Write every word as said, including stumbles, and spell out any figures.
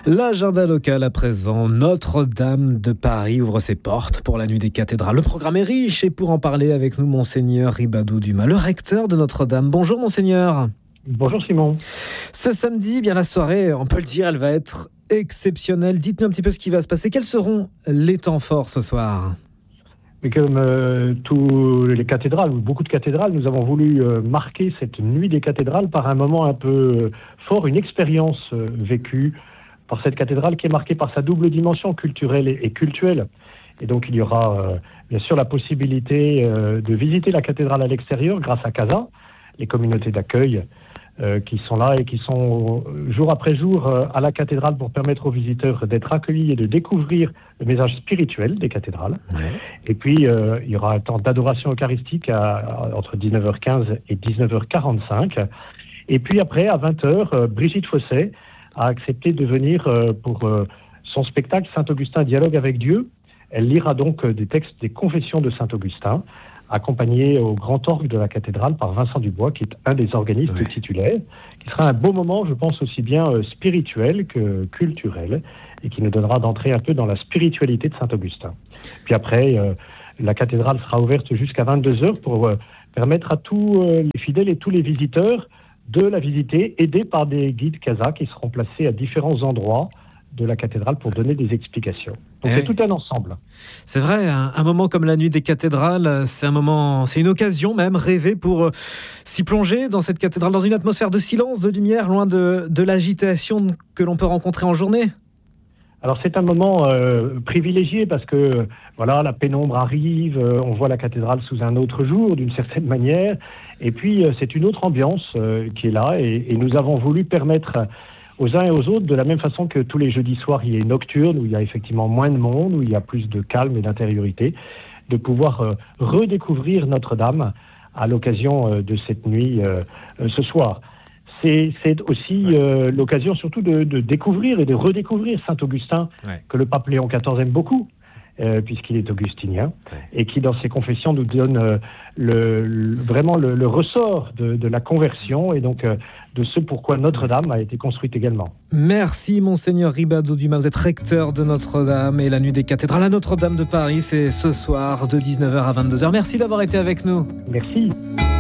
L'agenda local à présent, Notre-Dame de Paris ouvre ses portes pour la nuit des cathédrales. Le programme est riche et pour en parler avec nous, Monseigneur Ribado Dumas, le recteur de Notre-Dame. Bonjour Monseigneur. Bonjour Simon. Ce samedi, bien la soirée, on peut le dire, elle va être exceptionnelle. Dites-nous un petit peu ce qui va se passer. Quels seront les temps forts ce soir ? Mais comme euh, tous les cathédrales, ou beaucoup de cathédrales, nous avons voulu euh, marquer cette nuit des cathédrales par un moment un peu euh, fort, une expérience euh, vécue par cette cathédrale qui est marquée par sa double dimension culturelle et, et cultuelle. Et donc il y aura euh, bien sûr la possibilité euh, de visiter la cathédrale à l'extérieur grâce à Casa, les communautés d'accueil euh, qui sont là et qui sont euh, jour après jour euh, à la cathédrale pour permettre aux visiteurs d'être accueillis et de découvrir le message spirituel des cathédrales. Ouais. Et puis euh, il y aura un temps d'adoration eucharistique à, à, entre dix-neuf heures quinze et dix-neuf heures quarante-cinq. Et puis après, à vingt heures, euh, Brigitte Fosset a accepté de venir euh, pour euh, son spectacle Saint-Augustin dialogue avec Dieu. Elle lira donc euh, des textes des confessions de Saint-Augustin, accompagné au grand orgue de la cathédrale par Vincent Dubois, qui est un des organistes ouais. titulaires, qui sera un beau moment, je pense, aussi bien euh, spirituel que culturel, et qui nous donnera d'entrer un peu dans la spiritualité de Saint-Augustin. Puis après, euh, la cathédrale sera ouverte jusqu'à vingt-deux heures pour euh, permettre à tous euh, les fidèles et tous les visiteurs de la visiter, aidés par des guides Casa qui seront placés à différents endroits de la cathédrale pour donner des explications. Donc et c'est tout un ensemble. C'est vrai, un, un moment comme la nuit des cathédrales, c'est un moment, c'est une occasion même rêvée pour euh, s'y plonger dans cette cathédrale, dans une atmosphère de silence, de lumière, loin de, de l'agitation que l'on peut rencontrer en journée. Alors c'est un moment euh, privilégié parce que voilà, la pénombre arrive, euh, on voit la cathédrale sous un autre jour d'une certaine manière, et puis euh, c'est une autre ambiance euh, qui est là, et, et nous avons voulu permettre aux uns et aux autres, de la même façon que tous les jeudis soirs, il y a une nocturne où il y a effectivement moins de monde, où il y a plus de calme et d'intériorité, de pouvoir euh, redécouvrir Notre-Dame à l'occasion euh, de cette nuit euh, euh, ce soir. C'est, c'est aussi euh, l'occasion surtout de, de découvrir et de redécouvrir Saint-Augustin, ouais. que le pape Léon quatorze aime beaucoup, euh, puisqu'il est augustinien, ouais. et qui dans ses confessions nous donne euh, le, le, vraiment le, le ressort de, de la conversion et donc euh, de ce pourquoi Notre-Dame a été construite également. Merci Monseigneur Ribado Dumas, vous êtes recteur de Notre-Dame et la nuit des cathédrales à Notre-Dame de Paris, c'est ce soir de dix-neuf heures à vingt-deux heures. Merci d'avoir été avec nous. Merci.